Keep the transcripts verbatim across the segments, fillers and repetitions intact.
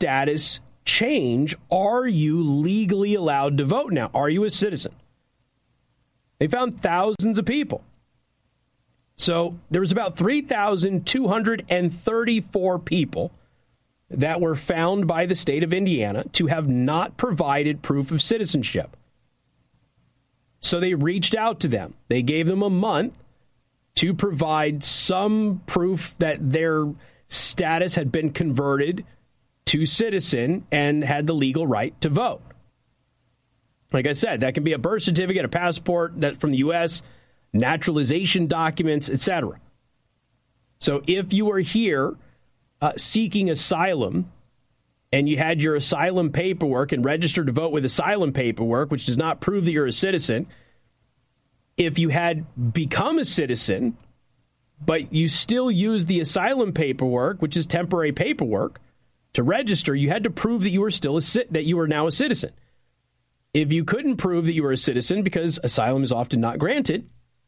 status change, are you legally allowed to vote now? Are you a citizen? They found thousands of people. So there was about three thousand two hundred thirty-four people that were found by the state of Indiana to have not provided proof of citizenship. So they reached out to them. They gave them a month to provide some proof that their status had been converted to citizen and had the legal right to vote. Like I said, that can be a birth certificate, a passport that from the U S, naturalization documents, et cetera. So if you were here uh, seeking asylum and you had your asylum paperwork and registered to vote with asylum paperwork, which does not prove that you're a citizen, if you had become a citizen, but you still use the asylum paperwork, which is temporary paperwork, to register, you had to prove that you were still a that you were now a citizen. If you couldn't prove that you were a citizen because asylum is often not granted,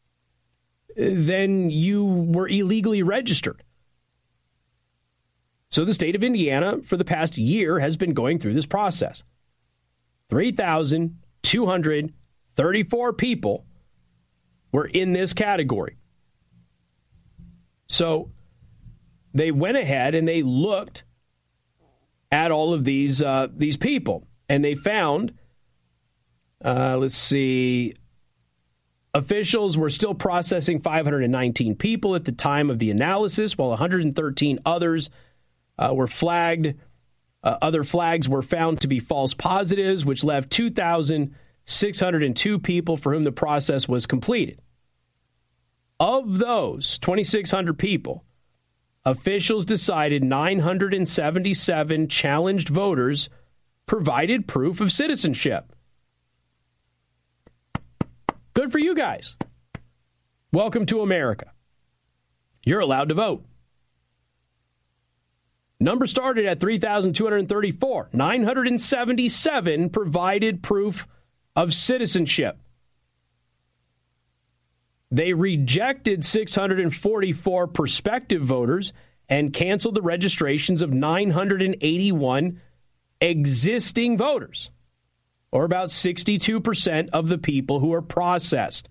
then you were illegally registered. So the state of Indiana for the past year has been going through this process. three thousand two hundred thirty-four people were in this category. So they went ahead and they looked at all of these uh, these people, and they found, uh, let's see, officials were still processing five hundred nineteen people at the time of the analysis, while one hundred thirteen others uh, were flagged. Uh, other flags were found to be false positives, which left two thousand six hundred two people for whom the process was completed. Of those twenty-six hundred people, officials decided nine hundred seventy-seven challenged voters provided proof of citizenship. Good for you guys. Welcome to America. You're allowed to vote. Number started at three thousand two hundred thirty-four. nine hundred seventy-seven provided proof of citizenship. They rejected six hundred forty-four prospective voters and canceled the registrations of nine hundred eighty-one existing voters, or about sixty-two percent of the people who are processed.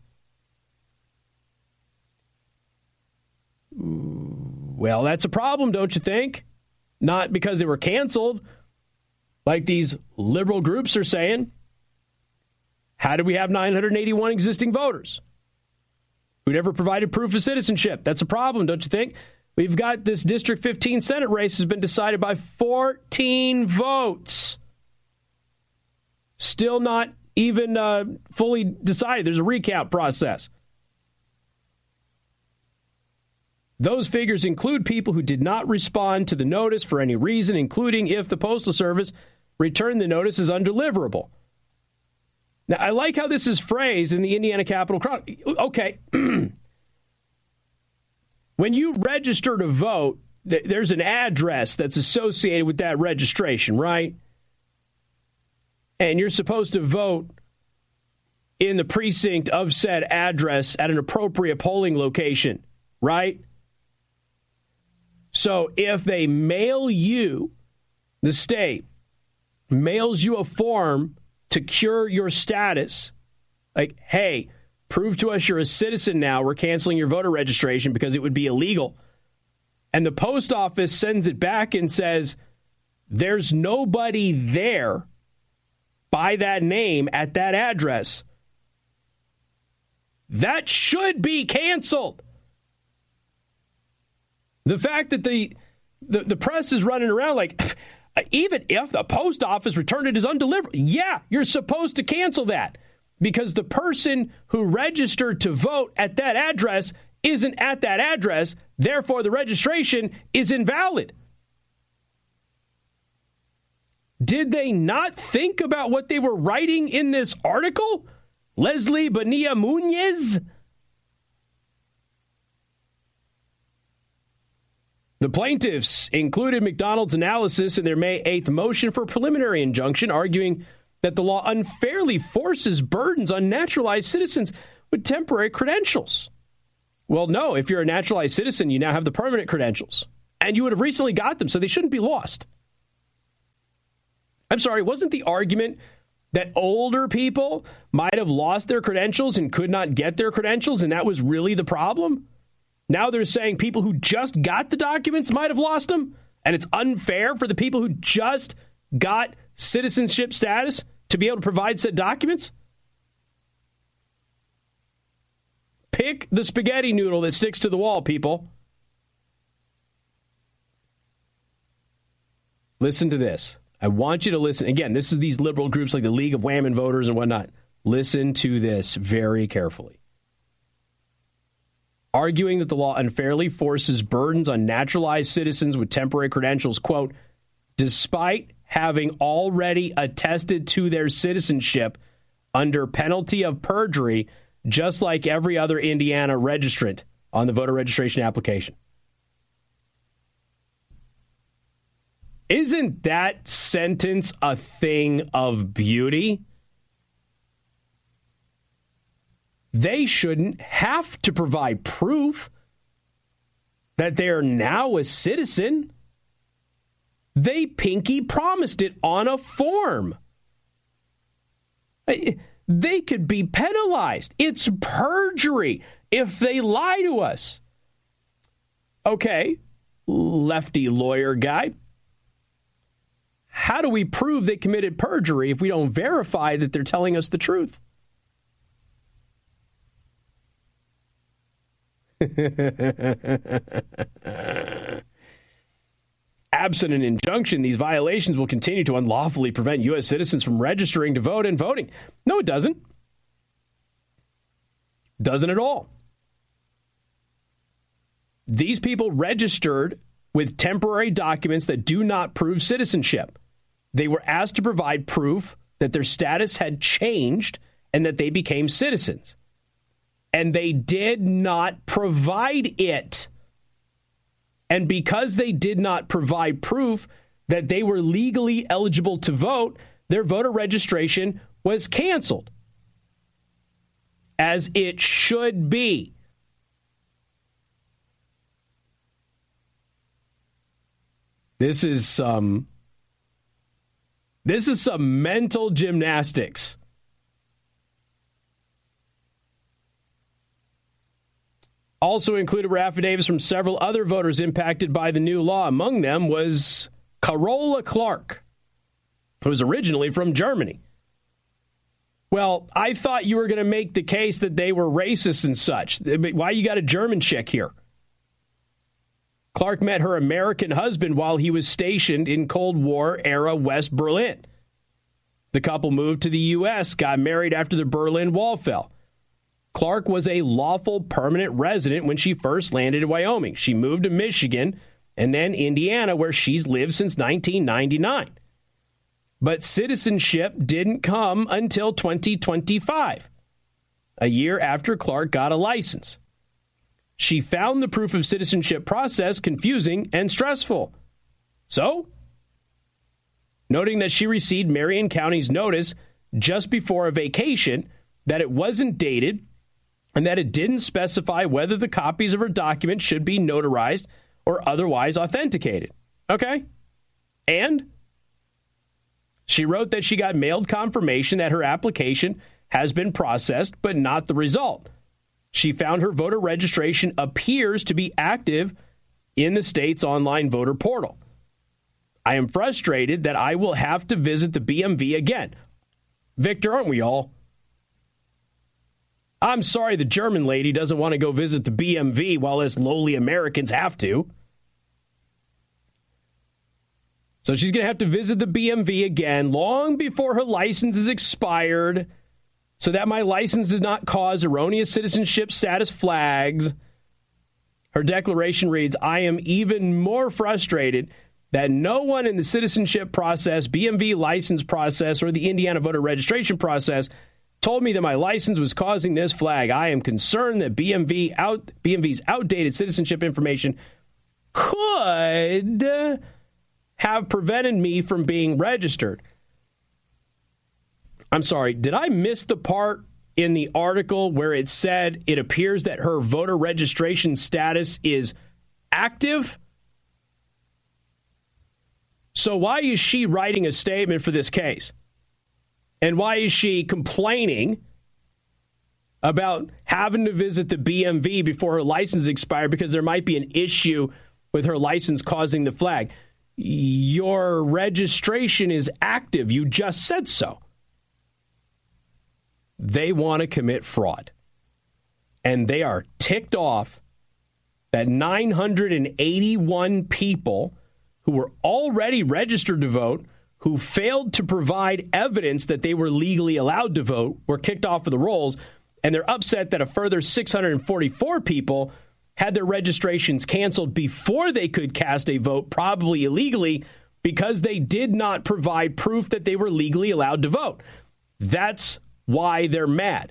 Well, that's a problem, don't you think? Not because they were canceled, like these liberal groups are saying. How do we have nine hundred eighty-one existing voters who never provided proof of citizenship? That's a problem, don't you think? We've got this District fifteen Senate race has been decided by fourteen votes. Still not even uh, fully decided. There's a recount process. Those figures include people who did not respond to the notice for any reason, including if the Postal Service returned the notice as undeliverable. Now, I like how this is phrased in the Indiana Capitol Chronicle. Okay. When you register to vote, th- there's an address that's associated with that registration, right? And you're supposed to vote in the precinct of said address at an appropriate polling location, right? So if they mail you, the state mails you a form to cure your status, like, hey, prove to us you're a citizen now, we're canceling your voter registration because it would be illegal. And the post office sends it back and says, there's nobody there by that name at that address. That should be canceled. The fact that the, the, the press is running around like, even if the post office returned it as undeliverable, yeah, you're supposed to cancel that because the person who registered to vote at that address isn't at that address. Therefore, the registration is invalid. Did they not think about what they were writing in this article? Leslie Bonilla Muñez? The plaintiffs included McDonald's analysis in their May eighth motion for preliminary injunction, arguing that the law unfairly forces burdens on naturalized citizens with temporary credentials. Well, no, if you're a naturalized citizen, you now have the permanent credentials, and you would have recently got them, so they shouldn't be lost. I'm sorry, wasn't the argument that older people might have lost their credentials and could not get their credentials, and that was really the problem? Now they're saying people who just got the documents might have lost them, and it's unfair for the people who just got citizenship status to be able to provide said documents? Pick the spaghetti noodle that sticks to the wall, people. Listen to this. I want you to listen. Again, this is these liberal groups like the League of Whammon Voters and whatnot. Listen to this very carefully. Arguing that the law unfairly forces burdens on naturalized citizens with temporary credentials, quote, despite having already attested to their citizenship under penalty of perjury, just like every other Indiana registrant on the voter registration application. Isn't that sentence a thing of beauty? They shouldn't have to provide proof that they're now a citizen. They pinky promised it on a form. They could be penalized. It's perjury if they lie to us. Okay, lefty lawyer guy. How do we prove they committed perjury if we don't verify that they're telling us the truth? Absent an injunction, these violations will continue to unlawfully prevent U S citizens from registering to vote and voting. No, it doesn't. Doesn't at all. These people registered with temporary documents that do not prove citizenship. They were asked to provide proof that their status had changed and that they became citizens. And they did not provide it. And because they did not provide proof that they were legally eligible to vote, their voter registration was canceled. As it should be. This is some, this is some mental gymnastics. Also included were affidavits from several other voters impacted by the new law. Among them was Carola Clark, who was originally from Germany. Well, I thought you were going to make the case that they were racist and such. Why you got a German chick here? Clark met her American husband while he was stationed in Cold War-era West Berlin. The couple moved to the U S, got married after the Berlin Wall fell. Clark was a lawful permanent resident when she first landed in Wyoming. She moved to Michigan and then Indiana, where she's lived since nineteen ninety-nine. But citizenship didn't come until twenty twenty-five, a year after Clark got a license. She found the proof of citizenship process confusing and stressful. So, noting that she received Marion County's notice just before a vacation, that it wasn't dated, and that it didn't specify whether the copies of her documents should be notarized or otherwise authenticated. Okay? And she wrote that she got mailed confirmation that her application has been processed, but not the result. She found her voter registration appears to be active in the state's online voter portal. I am frustrated that I will have to visit the B M V again. Victor, aren't we all? I'm sorry the German lady doesn't want to go visit the B M V while us lowly Americans have to. So she's going to have to visit the B M V again long before her license is expired, so that my license does not cause erroneous citizenship status flags. Her declaration reads, I am even more frustrated that no one in the citizenship process, B M V license process, or the Indiana voter registration process told me that my license was causing this flag. I am concerned that B M V out, B M V's outdated citizenship information could have prevented me from being registered. I'm sorry, did I miss the part in the article where it said it appears that her voter registration status is active? So why is she writing a statement for this case? And why is she complaining about having to visit the B M V before her license expired because there might be an issue with her license causing the flag? Your registration is active. You just said so. They want to commit fraud. And they are ticked off that nine hundred eighty-one people who were already registered to vote, who failed to provide evidence that they were legally allowed to vote, were kicked off of the rolls. And they're upset that a further six hundred forty-four people had their registrations canceled before they could cast a vote, probably illegally, because they did not provide proof that they were legally allowed to vote. That's why they're mad.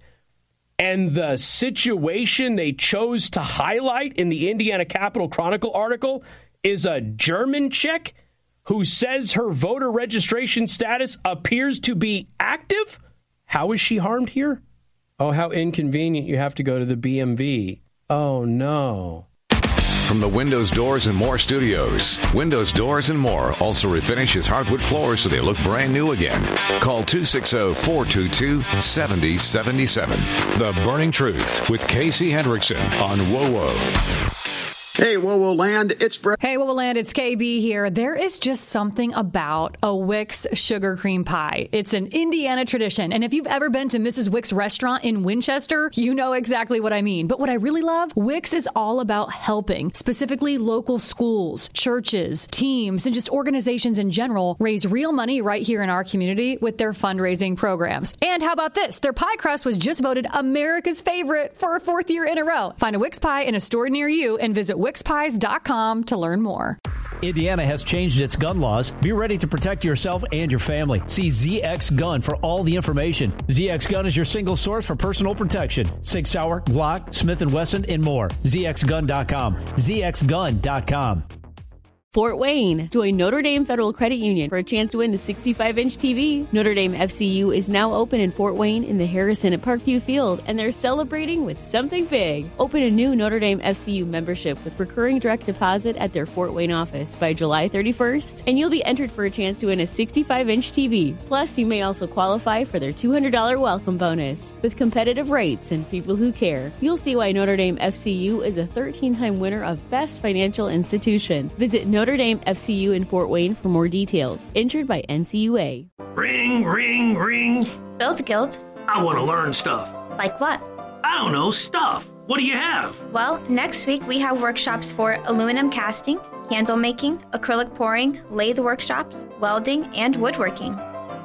And the situation they chose to highlight in the Indiana Capital Chronicle article is a German chick who says her voter registration status appears to be active. How is she harmed here? Oh, how inconvenient you have to go to the B M V. Oh, no. From the Windows, Doors, and More studios, Windows, Doors, and More also refinishes hardwood floors so they look brand new again. Call two six zero, four two two, seven zero seven seven. The Burning Truth with Casey Hendrickson on WoWo. Hey, WoWo Land, it's Brett. Hey, WoWo Land, it's K B here. There is just something about a Wix sugar cream pie. It's an Indiana tradition. And if you've ever been to Missus Wix restaurant in Winchester, you know exactly what I mean. But what I really love, Wix is all about helping, specifically local schools, churches, teams, and just organizations in general raise real money right here in our community with their fundraising programs. And how about this? Their pie crust was just voted America's favorite for a fourth year in a row. Find a Wix pie in a store near you and visit wix pies dot com to learn more. Indiana has changed its gun laws. Be ready to protect yourself and your family. See Z X Gun for all the information. Z X Gun is your single source for personal protection. Sig Sauer, Glock, Smith and Wesson, and more. Z X gun dot com. Z X gun dot com. Fort Wayne. Join Notre Dame Federal Credit Union for a chance to win a sixty-five inch T V. Notre Dame F C U is now open in Fort Wayne in the Harrison at Parkview Field, and they're celebrating with something big. Open a new Notre Dame F C U membership with recurring direct deposit at their Fort Wayne office by July thirty-first, and you'll be entered for a chance to win a sixty-five inch T V. Plus, you may also qualify for their two hundred dollars welcome bonus. With competitive rates and people who care, you'll see why Notre Dame F C U is a thirteen-time winner of Best Financial Institution. Visit Notre Notre Dame F C U in Fort Wayne for more details. Insured by N C U A. Ring, ring, ring. Build Guild. I want to learn stuff. Like what? I don't know, stuff. What do you have? Well, next week we have workshops for aluminum casting, candle making, acrylic pouring, lathe workshops, welding, and woodworking.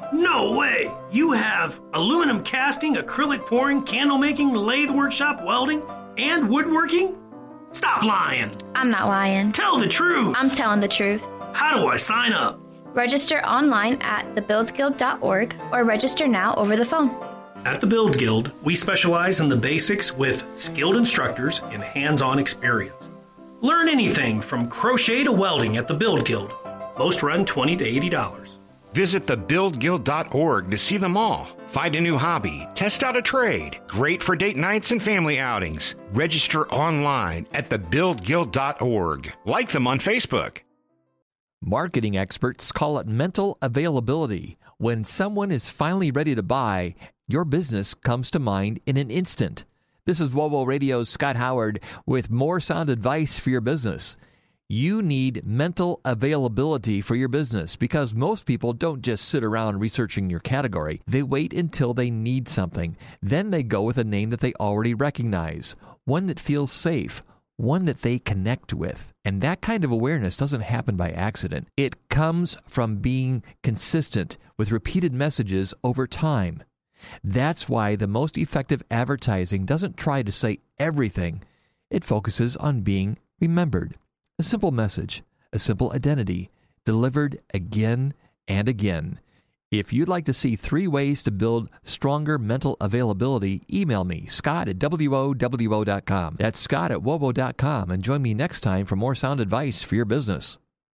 No way! You have aluminum casting, acrylic pouring, candle making, lathe workshop, welding, and woodworking? Stop lying. I'm not lying. Tell the truth. I'm telling the truth. How do I sign up? Register online at the build guild dot org or register now over the phone. At the Build Guild, we specialize in the basics with skilled instructors and hands-on experience. Learn anything from crochet to welding at the Build Guild. Most run twenty to eighty dollars. Visit the build guild dot org to see them all. Find a new hobby, test out a trade. Great for date nights and family outings. Register online at the build guild dot org. Like them on Facebook. Marketing experts call it mental availability. When someone is finally ready to buy, your business comes to mind in an instant. This is WoWo Radio's Scott Howard with more sound advice for your business. You need mental availability for your business because most people don't just sit around researching your category. They wait until they need something. Then they go with a name that they already recognize, one that feels safe, one that they connect with. And that kind of awareness doesn't happen by accident. It comes from being consistent with repeated messages over time. That's why the most effective advertising doesn't try to say everything. It focuses on being remembered. A simple message, a simple identity, delivered again and again. If you'd like to see three ways to build stronger mental availability, email me, Scott at W O W O dot com. That's Scott at W O W O dot com, and join me next time for more sound advice for your business.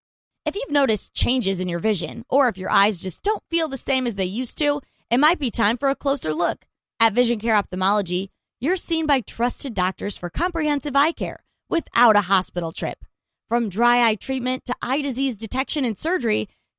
If you've noticed changes in your vision, or if your eyes just don't feel the same as they used to, it might be time for a closer look. At Vision Care Ophthalmology, you're seen by trusted doctors for comprehensive eye care without a hospital trip. From dry eye treatment to eye disease detection and surgery,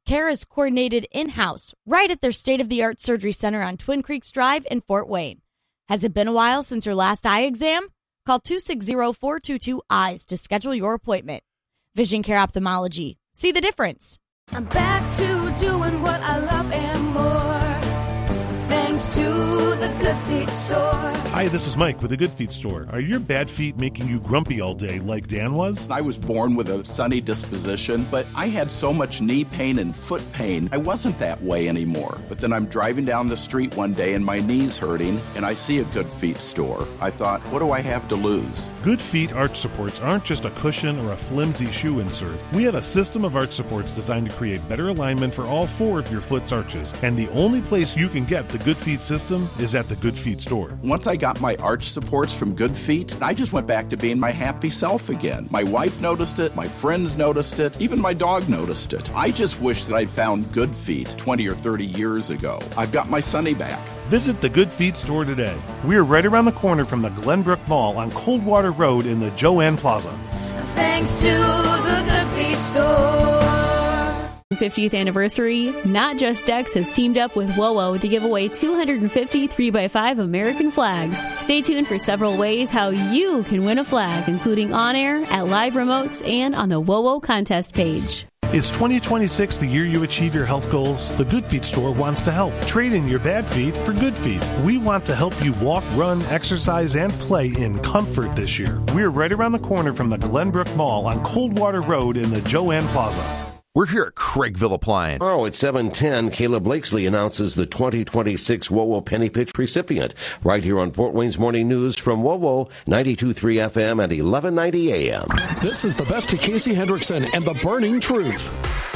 Care is coordinated in-house, right at their state-of-the-art surgery center on Twin Creeks Drive in Fort Wayne. Has it been a while since your last eye exam? Call two six zero, four two two, E Y E S to schedule your appointment. Vision Care Ophthalmology. See the difference. I'm back to doing what I love and more, thanks to the Good Feet store. Hi, this is Mike with the Good Feet store. Are your bad feet making you grumpy all day like Dan was? I was born with a sunny disposition, but I had so much knee pain and foot pain, I wasn't that way anymore. But then I'm driving down the street one day and my knee's hurting, and I see a Good Feet store. I thought, what do I have to lose? Good Feet arch supports aren't just a cushion or a flimsy shoe insert. We have a system of arch supports designed to create better alignment for all four of your foot's arches. And the only place you can get the Good Feet system is at the Good Feet store. Once I got my arch supports from Good Feet, I just went back to being my happy self again. My wife noticed it, my friends noticed it, even my dog noticed it. I just wish that I'd found Good Feet twenty or thirty years ago. I've got my Sunny back. Visit the Good Feet store today. We're right around the corner from the Glenbrook Mall on Coldwater Road in the Joanne Plaza. Thanks to the Good Feet store. fiftieth anniversary, Not Just Decks has teamed up with WOWO to give away two hundred fifty three by five American flags. Stay tuned for several ways how you can win a flag, including on air, at live remotes, and on the WOWO contest page. Is twenty twenty-six the year you achieve your health goals? The Good Feet store wants to help. Trade in your bad feet for good feet. We want to help you walk, run, exercise, and play in comfort this year. We're right around the corner from the Glenbrook Mall on Coldwater Road in the Joanne Plaza. We're here at Craigville Appliance. Oh, at seven ten, Caleb Blakesley announces the twenty twenty-six WOWO Penny Pitch recipient. Right here on Fort Wayne's Morning News from WOWO, ninety-two point three F M and eleven ninety A M. This is the best of Casey Hendrickson and the Burning Truth.